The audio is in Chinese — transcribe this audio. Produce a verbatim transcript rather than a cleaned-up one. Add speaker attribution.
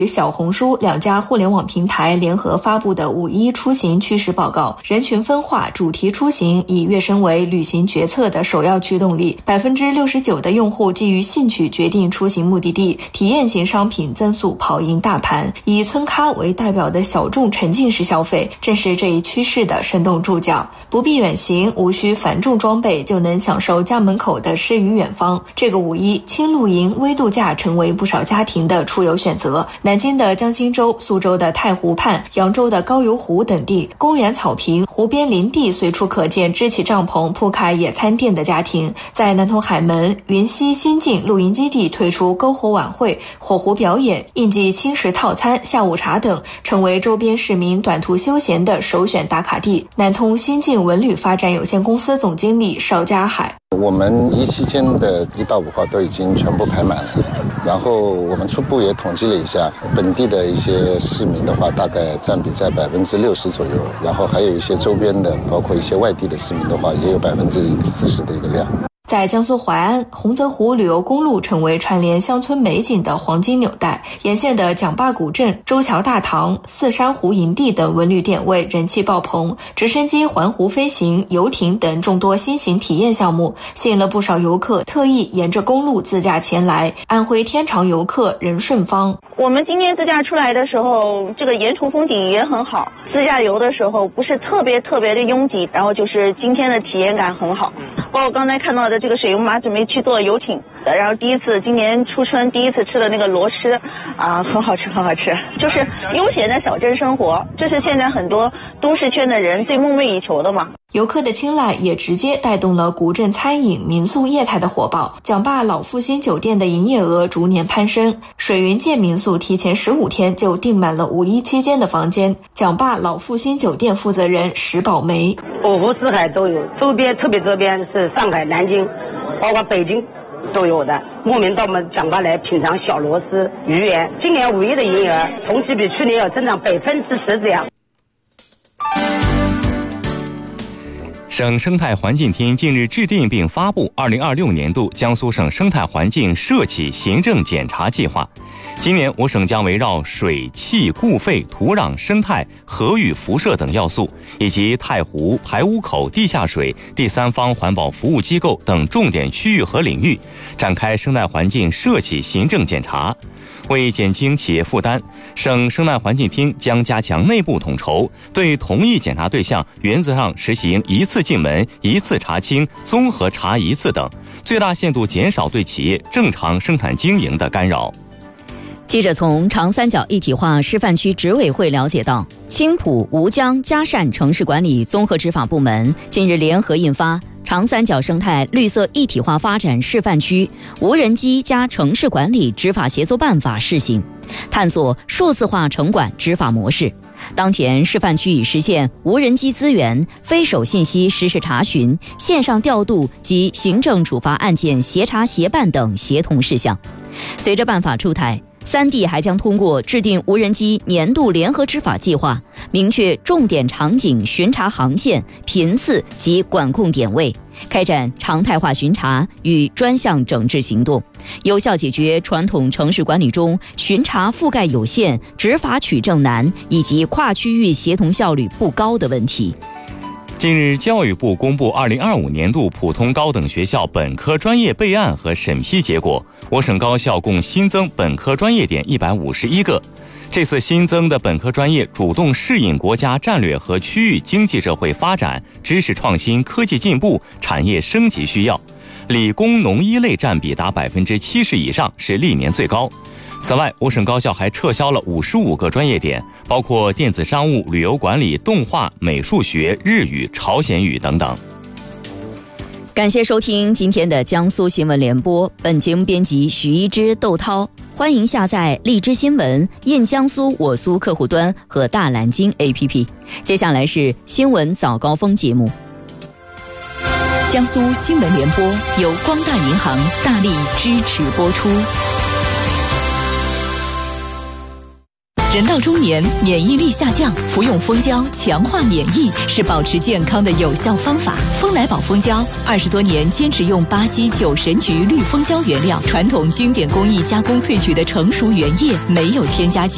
Speaker 1: 小红书两家互联网平台联合发布的五一出行趋势报告，人群分化、主题出行已跃升为旅行决策的首要驱动力。百分之六十九的用户基于兴趣决定出行目的地，体验型商品增速跑赢大盘。以村咖为代表的小众沉浸式消费，正是这一趋势的生动注脚。不必远行，无需繁重装备，就能享受家门口的诗与远方。这个五一，轻露营、微度假成为不少家庭的出游选择。南京的江心洲、苏州的太湖畔、扬州的高邮湖等地，公园草坪、湖边林地随处可见支起帐篷铺开野餐垫的家庭。在南通海门、云溪新境露营基地推出篝火晚会、火狐表演、应季轻食套餐、下午茶等，成为周边市民短途休闲的首选打卡地。南通新境文旅发展有限公司总经理邵家海：
Speaker 2: 我们一期间的一到五号都已经全部排满了，然后我们初步也统计了一下，本地的一些市民的话，大概占比在百分之六十左右，然后还有一些周边的，包括一些外地的市民的话，也有百分之四十的一个量。
Speaker 1: 在江苏淮安，洪泽湖旅游公路成为串联乡村美景的黄金纽带，沿线的蒋坝古镇、周桥大塘、四山湖营地等文旅点位人气爆棚，直升机环湖飞行、游艇等众多新型体验项目，吸引了不少游客特意沿着公路自驾前来。安徽天长游客任顺芳：
Speaker 3: 我们今天自驾出来的时候，这个沿途风景也很好，自驾游的时候不是特别特别的拥挤，然后就是今天的体验感很好。包括刚才看到的这个水，我们马准备去坐游艇，然后第一次今年初春第一次吃的那个螺蛳啊，很好吃很好吃，就是悠闲的小镇生活，这是现在很多都市圈的人最梦寐以求的嘛。
Speaker 1: 游客的青睐也直接带动了古镇餐饮民宿业态的火爆，蒋坝老复兴酒店的营业额逐年攀升，水云界民宿提前十五天就订满了五一期间的房间。蒋坝老复兴酒店负责人石宝梅：
Speaker 4: 五湖四海都有，周边特别周边是上海、南京，包括北京都有的。慕名到我们蒋坝来品尝小螺蛳、鱼圆。今年五一的营业额同期比去年要增长百分之十这样。
Speaker 5: 省生态环境厅近日制定并发布二零二六年度江苏省生态环境涉企行政检查计划。今年我省将围绕水、气、固废、土壤、生态、河与辐射等要素，以及太湖、排污口、地下水、第三方环保服务机构等重点区域和领域，展开生态环境涉企行政检查。为减轻企业负担，省生态环境厅将加强内部统筹，对同一检查对象原则上实行一次进门、一次查清、综合查一次等，最大限度减少对企业正常生产经营的干扰。
Speaker 6: 记者从长三角一体化示范区执委会了解到，青浦、吴江、嘉善城市管理综合执法部门近日联合印发《长三角生态绿色一体化发展示范区无人机加城市管理执法协作办法》试行，探索数字化城管执法模式。当前示范区已实现无人机资源、非手信息实时查询、线上调度及行政处罚案件协查协办等协同事项。随着办法出台，三地还将通过制定无人机年度联合执法计划，明确重点场景巡查航线、频次及管控点位，开展常态化巡查与专项整治行动，有效解决传统城市管理中巡查覆盖有限、执法取证难以及跨区域协同效率不高的问题。
Speaker 5: 近日，教育部公布二零二五年度普通高等学校本科专业备案和审批结果，我省高校共新增本科专业点一百五十一个。这次新增的本科专业主动适应国家战略和区域经济社会发展、知识创新、科技进步、产业升级需要，理工农医类占比达百分之七十以上，是历年最高。此外，我省高校还撤销了五十五个专业点，包括电子商务、旅游管理、动画、美术学、日语、朝鲜语等等。
Speaker 6: 感谢收听今天的江苏新闻联播，本节目编辑许一之、窦涛。欢迎下载荔枝新闻、印江苏我苏客户端和大蓝鲸 A P P。接下来是新闻早高峰节目。
Speaker 7: 江苏新闻联播由光大银行大力支持播出。人到中年，免疫力下降，服用蜂胶强化免疫是保持健康的有效方法。蜂奶宝蜂胶二十多年坚持用巴西九神菊绿蜂胶原料，传统经典工艺加工萃取的成熟原液，没有添加剂。